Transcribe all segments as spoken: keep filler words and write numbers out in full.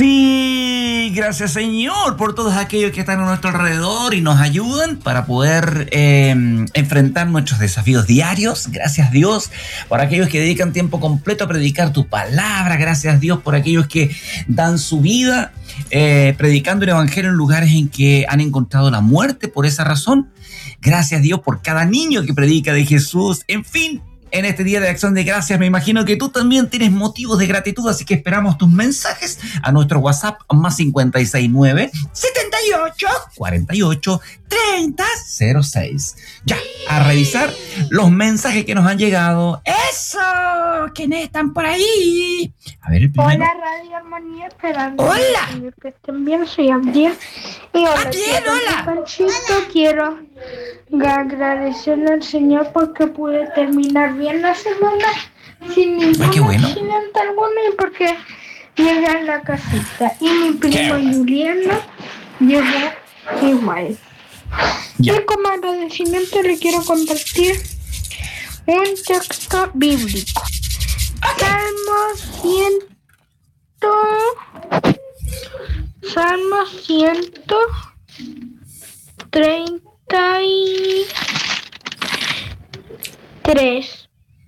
Sí, gracias Señor por todos aquellos que están a nuestro alrededor y nos ayudan para poder eh, enfrentar nuestros desafíos diarios. Gracias Dios por aquellos que dedican tiempo completo a predicar tu palabra. Gracias Dios por aquellos que dan su vida eh, predicando el evangelio en lugares en que han encontrado la muerte por esa razón. Gracias Dios por cada niño que predica de Jesús. En fin, en este día de acción de gracias me imagino que tú también tienes motivos de gratitud, así que esperamos tus mensajes a nuestro WhatsApp más cincuenta y seis nueve, setenta y ocho, cuarenta y ocho, treinta, cero seis. Ya, a revisar los mensajes que nos han llegado. ¡Eso! ¿Quiénes están por ahí? A ver, el primero. Hola, Radio Armonía, esperando. ¡Hola! Que estén bien, soy Abdiel. Y hola, ¡Abdiel, hola! Panchito, quiero agradecerle al Señor porque pude terminar bien la semana sin ningún Ay, qué bueno. accidente alguno y porque llegué a la casita. Y mi primo Juliano llegó igual. Ya. Y como agradecimiento le quiero compartir un texto bíblico. Salmo ciento... Salmo ciento treinta y tres.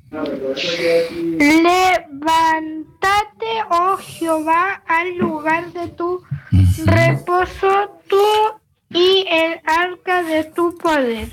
Levántate, oh Jehová, al lugar de tu reposo, tú y el arca de tu poder.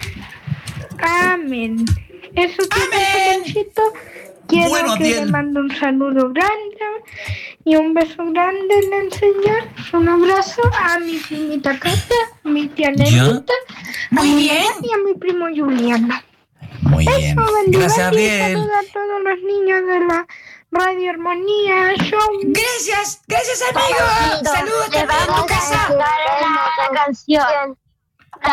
Amén. Eso que Panchito. Quiero Bueno, que Abdiel. le mando un saludo grande y un beso grande en el Señor. Un abrazo a mi primita Katia, a mi tía Nenita, a Muy mi bien. mamá y a mi primo Juliano. Muy bien. Eso, bendiga Gracias, y Abdiel. saluda a todos los niños de la Radio Armonía Show. Gracias, gracias amigo. Saludos Le también en tu vamos a casa. cantar una canción.